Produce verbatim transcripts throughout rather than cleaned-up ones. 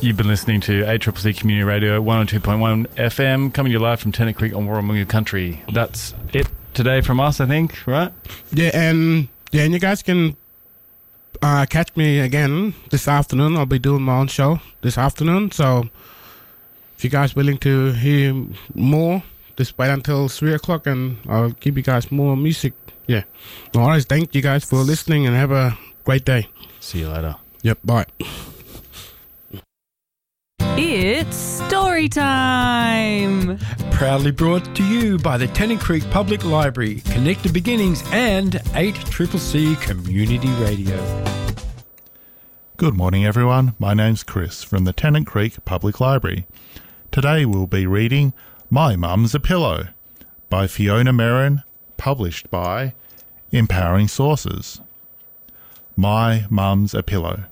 You've been listening to A C C C Community Radio one oh two point one F M, coming to you live from Tennant Creek on Warramunga Country. That's it today from us, I think, right? Yeah, and yeah, and you guys can uh, catch me again this afternoon. I'll be doing my own show this afternoon, so if you guys willing to hear more, just wait until three o'clock and I'll give you guys more music. Yeah. All right, thank you guys for listening and have a great day. See you later. Yep, bye. It's story time! Proudly brought to you by the Tennant Creek Public Library, Connected Beginnings and eight C C C Community Radio. Good morning, everyone. My name's Chris from the Tennant Creek Public Library. Today we'll be reading My Mum's a Pillow by Fiona Merrin, published by Empowering Sources. My Mum's a Pillow.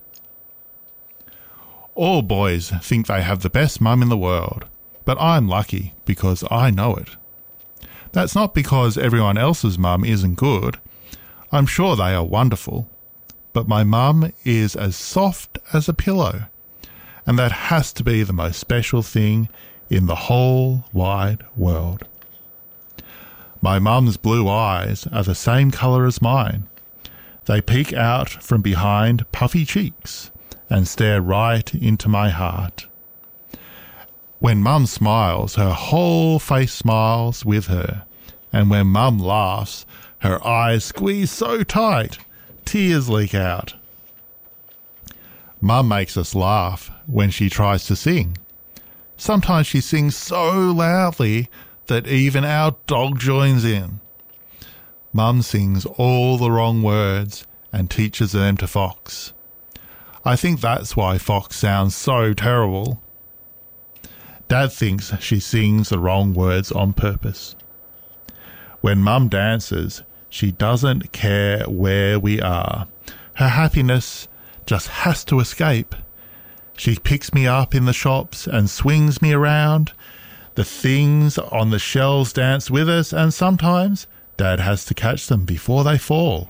All boys think they have the best mum in the world, but I'm lucky because I know it. That's not because everyone else's mum isn't good. I'm sure they are wonderful, but my mum is as soft as a pillow, and that has to be the most special thing in the whole wide world. My mum's blue eyes are the same colour as mine. They peek out from behind puffy cheeks and stare right into my heart. When Mum smiles, her whole face smiles with her, and when Mum laughs, her eyes squeeze so tight, tears leak out. Mum makes us laugh when she tries to sing. Sometimes she sings so loudly that even our dog joins in. Mum sings all the wrong words and teaches them to Fox. I think that's why Fox sounds so terrible. Dad thinks she sings the wrong words on purpose. When Mum dances, she doesn't care where we are. Her happiness just has to escape. She picks me up in the shops and swings me around. The things on the shelves dance with us, and sometimes Dad has to catch them before they fall.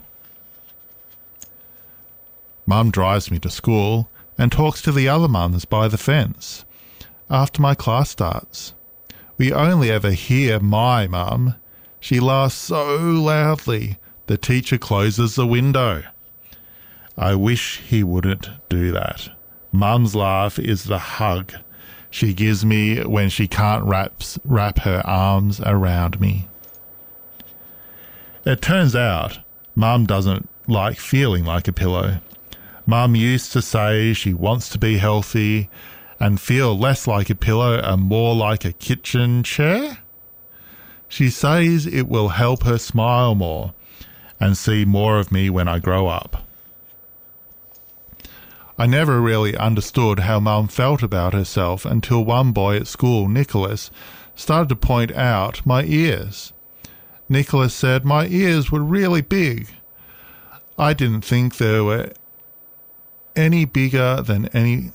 Mum drives me to school and talks to the other mums by the fence after my class starts. We only ever hear my mum. She laughs so loudly the teacher closes the window. I wish he wouldn't do that. Mum's laugh is the hug she gives me when she can't wrap, wrap her arms around me. It turns out Mum doesn't like feeling like a pillow. Mum used to say she wants to be healthy and feel less like a pillow and more like a kitchen chair. She says it will help her smile more and see more of me when I grow up. I never really understood how Mum felt about herself until one boy at school, Nicholas, started to point out my ears. Nicholas said my ears were really big. I didn't think there were any bigger than any...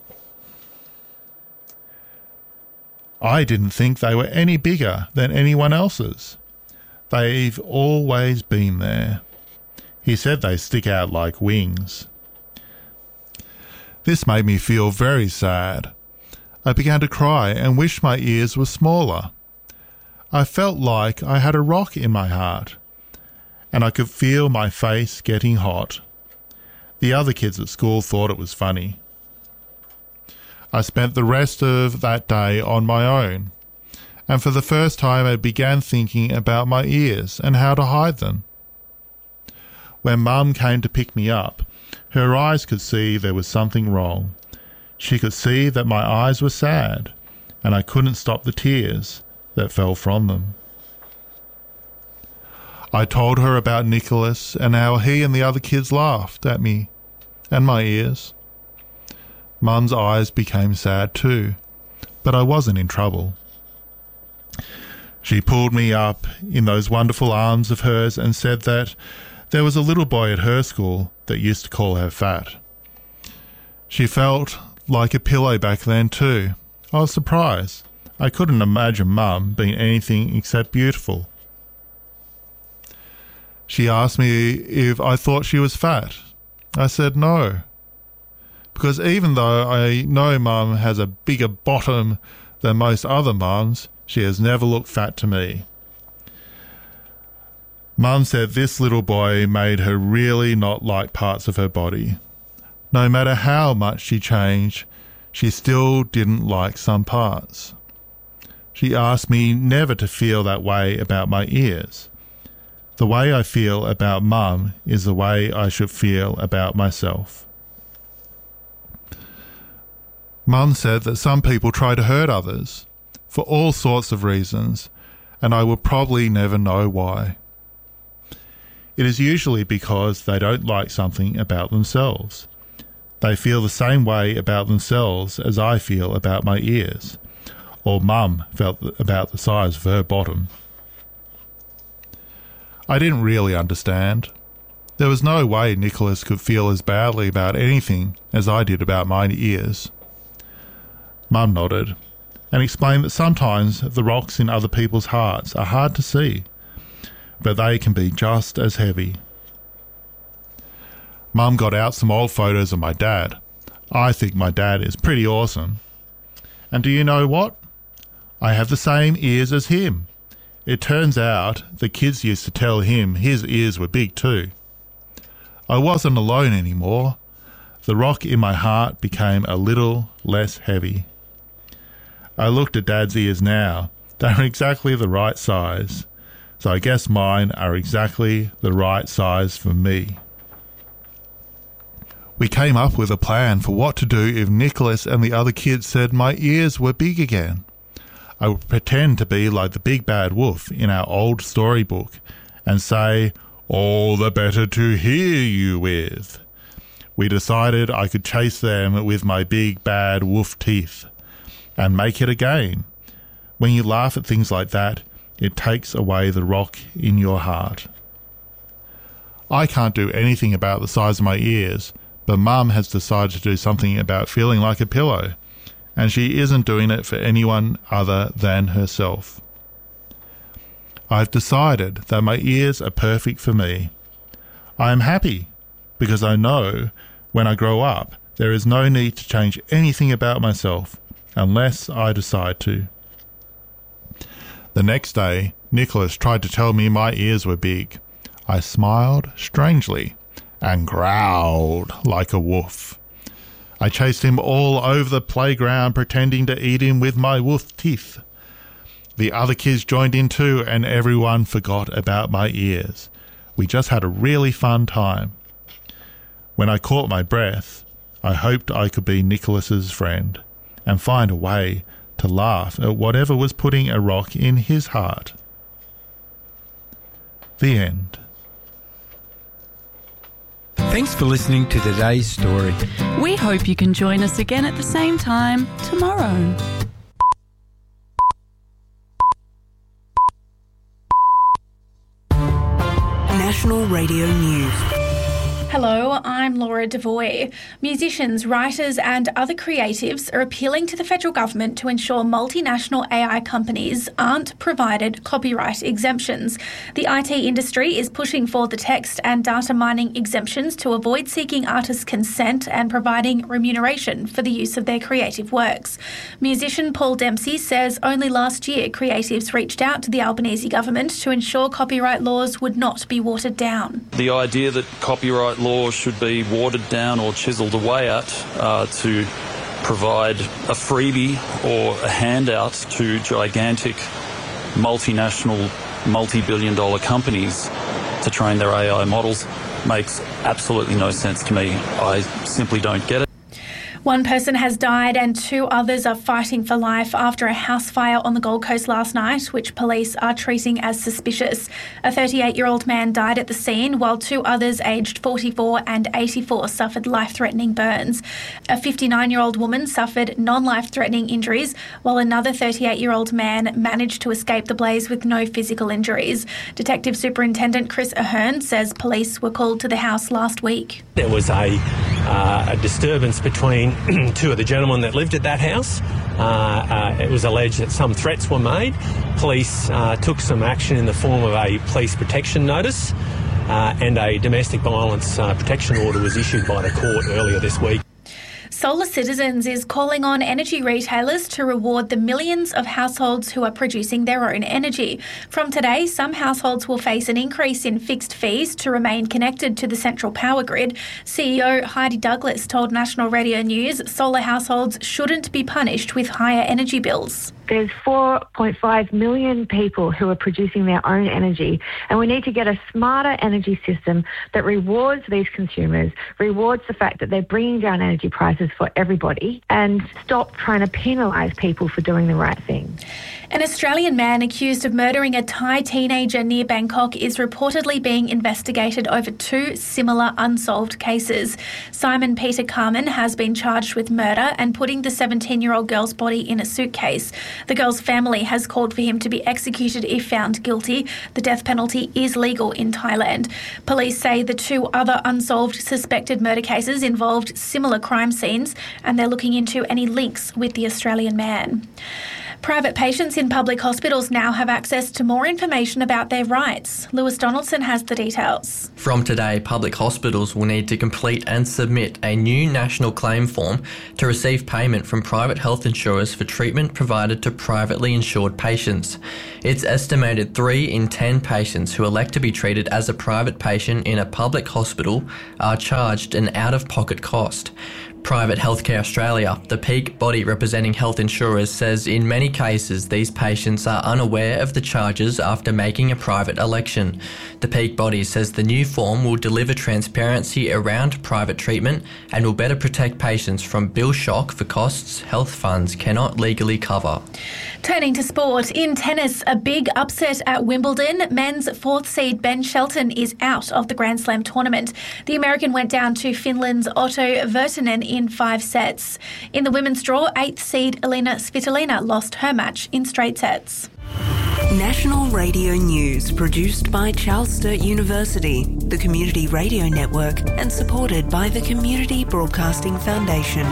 I didn't think they were any bigger than anyone else's. They've always been there. He said they stick out like wings. This made me feel very sad. I began to cry and wished my ears were smaller. I felt like I had a rock in my heart, and I could feel my face getting hot. The other kids at school thought it was funny. I spent the rest of that day on my own, and for the first time I began thinking about my ears and how to hide them. When Mum came to pick me up, her eyes could see there was something wrong. She could see that my eyes were sad, and I couldn't stop the tears that fell from them. I told her about Nicholas and how he and the other kids laughed at me and my ears. Mum's eyes became sad too, but I wasn't in trouble. She pulled me up in those wonderful arms of hers and said that there was a little boy at her school that used to call her fat. She felt like a pillow back then too. I was surprised. I couldn't imagine Mum being anything except beautiful. She asked me if I thought she was fat. I said no. because even though I know Mum has a bigger bottom than most other mums, she has never looked fat to me. Mum said this little boy made her really not like parts of her body. No matter how much she changed, she still didn't like some parts. She asked me never to feel that way about my ears. The way I feel about Mum is the way I should feel about myself. Mum said that some people try to hurt others for all sorts of reasons, and I will probably never know why. It is usually because they don't like something about themselves. They feel the same way about themselves as I feel about my ears, or Mum felt about the size of her bottom. I didn't really understand. There was no way Nicholas could feel as badly about anything as I did about my ears. Mum nodded and explained that sometimes the rocks in other people's hearts are hard to see, but they can be just as heavy. Mum got out some old photos of my dad. I think my dad is pretty awesome. And do you know what? I have the same ears as him. It turns out the kids used to tell him his ears were big too. I wasn't alone anymore. The rock in my heart became a little less heavy. I looked at Dad's ears now. They're exactly the right size. So I guess mine are exactly the right size for me. We came up with a plan for what to do if Nicholas and the other kids said my ears were big again. I would pretend to be like the big bad wolf in our old storybook and say, "All the better to hear you with." We decided I could chase them with my big bad wolf teeth and make it a game. When you laugh at things like that, it takes away the rock in your heart. I can't do anything about the size of my ears, but Mum has decided to do something about feeling like a pillow, and she isn't doing it for anyone other than herself. I've decided that my ears are perfect for me. I am happy because I know when I grow up there is no need to change anything about myself unless I decide to. The next day, Nicholas tried to tell me my ears were big. I smiled strangely and growled like a wolf. I chased him all over the playground pretending to eat him with my wolf teeth. The other kids joined in too, and everyone forgot about my ears. We just had a really fun time. When I caught my breath, I hoped I could be Nicholas's friend and find a way to laugh at whatever was putting a rock in his heart. The end. Thanks for listening to today's story. We hope you can join us again at the same time tomorrow. National Radio News. Hello, I'm Laura Devoy. Musicians, writers and other creatives are appealing to the federal government to ensure multinational A I companies aren't provided copyright exemptions. The I T industry is pushing for the text and data mining exemptions to avoid seeking artists' consent and providing remuneration for the use of their creative works. Musician Paul Dempsey says only last year creatives reached out to the Albanese government to ensure copyright laws would not be watered down. The idea that copyright law should be watered down or chiselled away at uh, to provide a freebie or a handout to gigantic multinational, multi-billion dollar companies to train their A I models makes absolutely no sense to me. I simply don't get it. One person has died and two others are fighting for life after a house fire on the Gold Coast last night, which police are treating as suspicious. A thirty-eight-year-old man died at the scene, while two others aged forty-four and eighty-four suffered life-threatening burns. A fifty-nine-year-old woman suffered non-life-threatening injuries, while another thirty-eight-year-old man managed to escape the blaze with no physical injuries. Detective Superintendent Chris Ahern says police were called to the house last week. There was a, uh, a disturbance between two of the gentlemen that lived at that house. Uh, uh, it was alleged that some threats were made. Police uh, took some action in the form of a police protection notice, uh, and a domestic violence uh, protection order was issued by the court earlier this week. Solar Citizens is calling on energy retailers to reward the millions of households who are producing their own energy. From today, some households will face an increase in fixed fees to remain connected to the central power grid. C E O Heidi Douglas told National Radio News solar households shouldn't be punished with higher energy bills. There's four point five million people who are producing their own energy, and we need to get a smarter energy system that rewards these consumers, rewards the fact that they're bringing down energy prices for everybody, and stop trying to penalise people for doing the right thing. An Australian man accused of murdering a Thai teenager near Bangkok is reportedly being investigated over two similar unsolved cases. Simon Peter Carmen has been charged with murder and putting the seventeen-year-old girl's body in a suitcase. The girl's family has called for him to be executed if found guilty. The death penalty is legal in Thailand. Police say the two other unsolved suspected murder cases involved similar crime scenes, and they're looking into any links with the Australian man. Private patients in public hospitals now have access to more information about their rights. Lewis Donaldson has the details. From today, public hospitals will need to complete and submit a new national claim form to receive payment from private health insurers for treatment provided to privately insured patients. It's estimated three in ten patients who elect to be treated as a private patient in a public hospital are charged an out-of-pocket cost. Private Healthcare Australia, the peak body representing health insurers, says in many cases these patients are unaware of the charges after making a private election. The peak body says the new form will deliver transparency around private treatment and will better protect patients from bill shock for costs health funds cannot legally cover. Turning to sport, in tennis, a big upset at Wimbledon. Men's fourth seed Ben Shelton is out of the Grand Slam tournament. The American went down to Finland's Otto Virtanen in five sets. In the women's draw, eighth seed Elina Svitolina lost her match in straight sets. National Radio News, produced by Charles Sturt University, the Community Radio Network, and supported by the Community Broadcasting Foundation.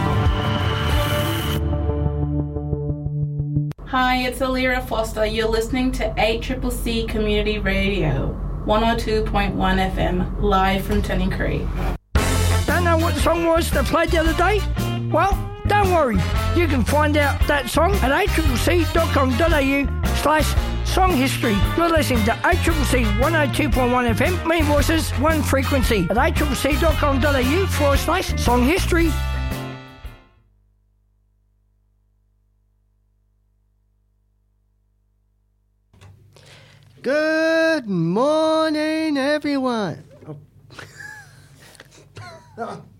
Hi, it's Alira Foster. You're listening to eight C C C Community Radio, one oh two point one F M, live from Tennant Creek. Don't know what the song was that played the other day? Well, don't worry. You can find out that song at a c c c dot com dot a u slash song history. You're listening to eight C C C one oh two point one F M, main voices, one frequency, at a c c c dot com dot a u forward slash song history. Good morning, everyone. Oh.